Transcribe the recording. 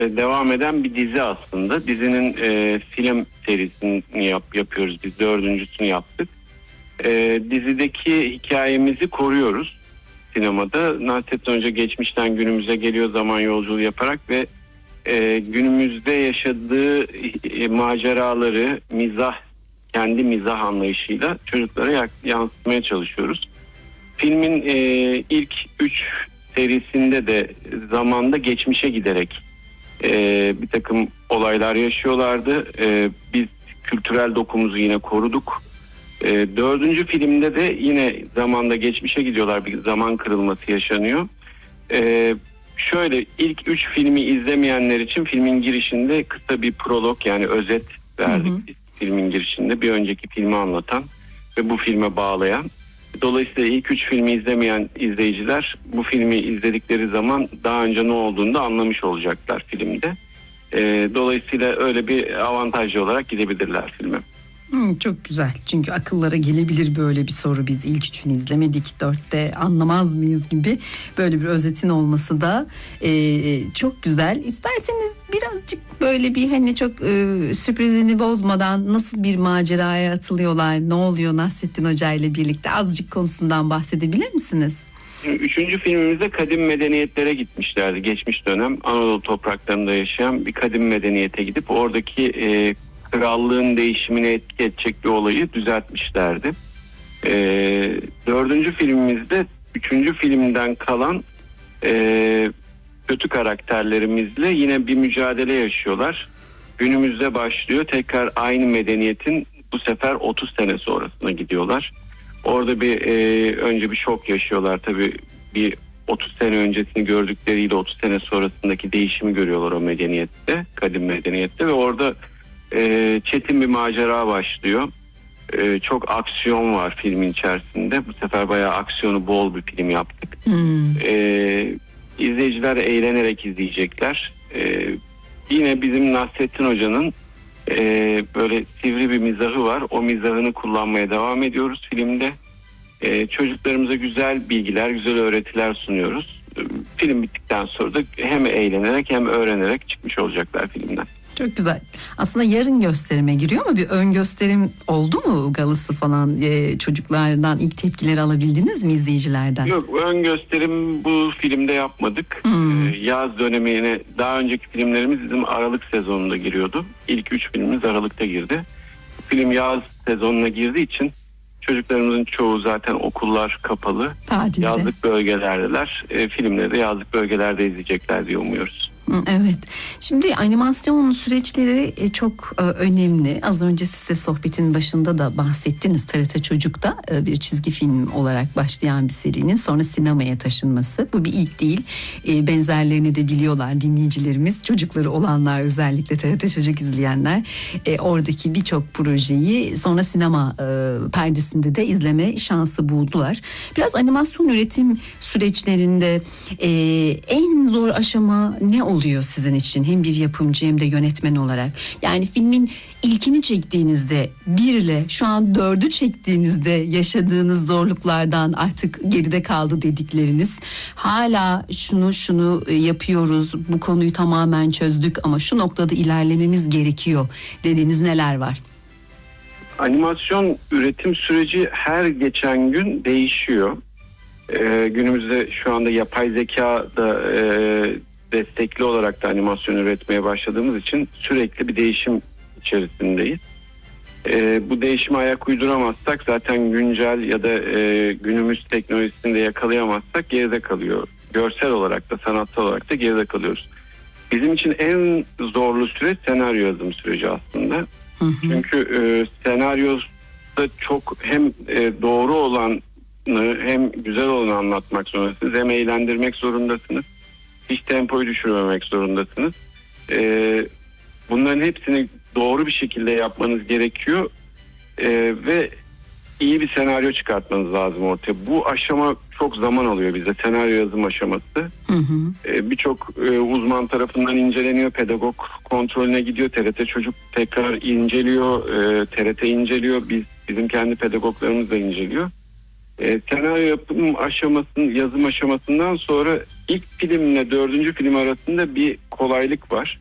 devam eden bir dizi aslında. Dizinin film serisini yapıyoruz. Biz dördüncüsünü yaptık. Dizideki hikayemizi koruyoruz sinemada. Nasrettin Hoca geçmişten günümüze geliyor zaman yolculuğu yaparak ve günümüzde yaşadığı maceraları kendi mizah anlayışıyla çocuklara yansıtmaya çalışıyoruz. Filmin ilk 3 serisinde de zamanda geçmişe giderek bir takım olaylar yaşıyorlardı. Biz kültürel dokumuzu yine koruduk. Dördüncü filmde de yine zamanda geçmişe gidiyorlar. Bir zaman kırılması yaşanıyor. Şöyle ilk 3 filmi izlemeyenler için filmin girişinde kısa bir prolog yani özet verdik. Filmin girişinde bir önceki filmi anlatan ve bu filme bağlayan. Dolayısıyla ilk 3 filmi izlemeyen izleyiciler bu filmi izledikleri zaman daha önce ne olduğunu da anlamış olacaklar filmde. Dolayısıyla öyle bir avantajlı olarak gidebilirler filme. Çok güzel, çünkü akıllara gelebilir böyle bir soru, biz ilk üçünü izlemedik, dörtte anlamaz mıyız gibi, böyle bir özetin olması da çok güzel. İsterseniz birazcık böyle bir hani çok sürprizini bozmadan nasıl bir maceraya atılıyorlar, ne oluyor Nasrettin Hoca ile birlikte, azıcık konusundan bahsedebilir misiniz? Üçüncü filmimizde kadim medeniyetlere gitmişlerdi. Geçmiş dönem Anadolu topraklarında yaşayan bir kadim medeniyete gidip oradaki krallığın değişimine etki edecek bir olayı düzeltmişlerdi. Dördüncü filmimizde üçüncü filmden kalan kötü karakterlerimizle yine bir mücadele yaşıyorlar. Günümüzde başlıyor. Tekrar aynı medeniyetin bu sefer 30 sene sonrasına gidiyorlar. Orada önce bir şok yaşıyorlar. Tabii bir 30 sene öncesini gördükleriyle 30 sene sonrasındaki değişimi görüyorlar o medeniyette, kadim medeniyette ve orada çetin bir macera başlıyor. Çok aksiyon var filmin içerisinde. Bu sefer bayağı aksiyonu bol bir film yaptık. İzleyiciler eğlenerek izleyecekler. Yine bizim Nasrettin Hoca'nın böyle sivri bir mizahı var. O mizahını kullanmaya devam ediyoruz filmde. Çocuklarımıza güzel bilgiler, güzel öğretiler sunuyoruz. Film bittikten sonra da hem eğlenerek hem öğrenerek çıkmış olacaklar filmden. Çok güzel. Aslında yarın gösterime giriyor mu? Bir ön gösterim oldu mu galısı falan? Çocuklardan ilk tepkileri alabildiniz mi, izleyicilerden? Yok, ön gösterim bu filmde yapmadık. Yaz dönemine, daha önceki filmlerimiz bizim Aralık sezonunda giriyordu. İlk 3 filmimiz Aralık'ta girdi. Film yaz sezonuna girdiği için çocuklarımızın çoğu zaten okullar kapalı. Tatilde. Yazlık bölgelerdeler. Filmleri de yazlık bölgelerde izleyecekler diye umuyoruz. Evet. Şimdi animasyon süreçleri çok önemli. Az önce size sohbetin başında da bahsettiniz. TRT Çocuk'ta bir çizgi film olarak başlayan bir serinin sonra sinemaya taşınması. Bu bir ilk değil. Benzerlerini de biliyorlar dinleyicilerimiz. Çocukları olanlar, özellikle TRT Çocuk izleyenler oradaki birçok projeyi sonra sinema perdesinde de izleme şansı buldular. Biraz animasyon üretim süreçlerinde en zor aşama ne oluyor sizin için, hem bir yapımcı hem de yönetmen olarak? Yani filmin ilkini çektiğinizde 1 ile şu an 4'ü çektiğinizde yaşadığınız zorluklardan artık geride kaldı dedikleriniz, hala şunu yapıyoruz, bu konuyu tamamen çözdük ama şu noktada ilerlememiz gerekiyor dediğiniz neler var? Animasyon üretim süreci her geçen gün değişiyor. Günümüzde şu anda yapay zeka da destekli olarak da animasyon üretmeye başladığımız için sürekli bir değişim içerisindeyiz. Bu değişime ayak uyduramazsak zaten güncel ya da günümüz teknolojisini de yakalayamazsak geride kalıyor. Görsel olarak da sanatsal olarak da geride kalıyoruz. Bizim için en zorlu süreç senaryo yazım süreci aslında. Çünkü senaryoda çok hem doğru olanı hem güzel olanı anlatmak zorundasınız, hem eğlendirmek zorundasınız. Hiç tempoyu düşürmemek zorundasınız. Bunların hepsini doğru bir şekilde yapmanız gerekiyor. Ve iyi bir senaryo çıkartmanız lazım ortaya. Bu aşama çok zaman alıyor bize, senaryo yazım aşaması. Birçok uzman tarafından inceleniyor. Pedagog kontrolüne gidiyor. TRT Çocuk tekrar inceliyor. TRT inceliyor. Bizim kendi pedagoglarımız da inceliyor. Senaryo yapım yazım aşamasından sonra ilk filmle 4. film arasında bir kolaylık var.